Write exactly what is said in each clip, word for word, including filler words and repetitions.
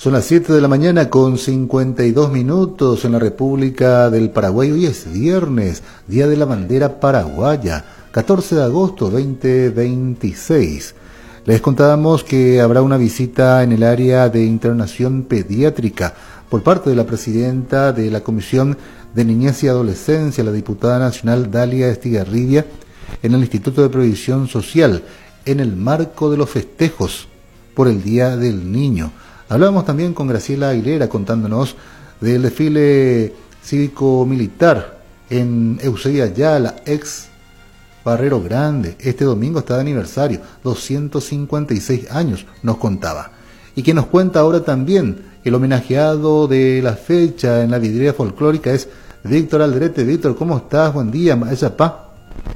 Son las siete de la mañana con cincuenta y dos minutos en la República del Paraguay. Hoy es viernes, Día de la Bandera Paraguaya, catorce de agosto veinte veintiséis. Les contábamos que habrá una visita en el área de internación pediátrica por parte de la presidenta de la Comisión de Niñez y Adolescencia, la diputada nacional Dalia Estigarribia, en el Instituto de Previsión Social, en el marco de los festejos por el Día del Niño. Hablábamos también con Graciela Aguilera contándonos del desfile cívico-militar en Eusebio Ayala, ex Barrero Grande. Este domingo está de aniversario, doscientos cincuenta y seis años, nos contaba. Y quien nos cuenta ahora también el homenajeado de la fecha en la vidriera folclórica es Víctor Alderete. Víctor, ¿cómo estás? Buen día, Maestra Pa.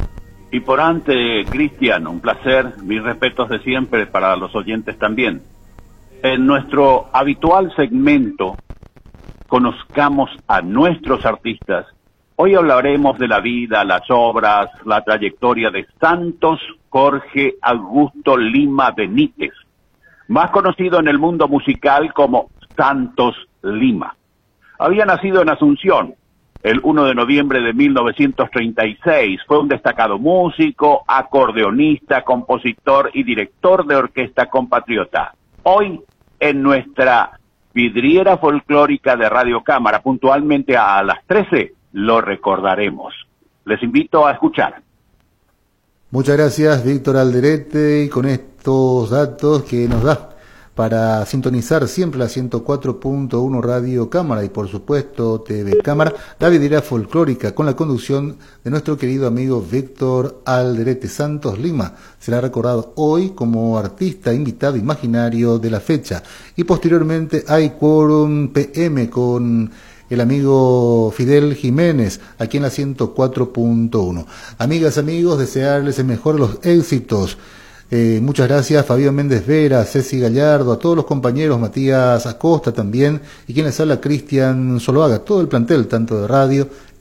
Y por antes, Cristian, un placer, mis respetos de siempre para los oyentes también. En nuestro habitual segmento, Conozcamos a nuestros artistas, hoy hablaremos de la vida, las obras, la trayectoria de Santos Jorge Augusto Lima Benítez, más conocido en el mundo musical como Santos Lima. Había nacido en Asunción el primero de noviembre de mil novecientos treinta y seis. Fue un destacado músico, acordeonista, compositor y director de orquesta compatriota. Hoy, en nuestra vidriera folclórica de Radio Cámara, puntualmente a las trece, lo recordaremos. Les invito a escuchar. Muchas gracias, Víctor Alderete, y con estos datos que nos da para sintonizar siempre la ciento cuatro punto uno Radio Cámara y por supuesto T V Cámara, la vidriera folclórica con la conducción de nuestro querido amigo Víctor Alderete. Santos Lima será recordado hoy como artista invitado imaginario de la fecha y posteriormente hay quórum P M con el amigo Fidel Jiménez, aquí en la ciento cuatro punto uno. Amigas, amigos, desearles el mejor de los éxitos. Eh, muchas gracias Fabián Méndez Vera, Ceci Gallardo, a todos los compañeros, Matías Acosta también, y quien les habla, Cristian Zuluaga, todo el plantel, tanto de radio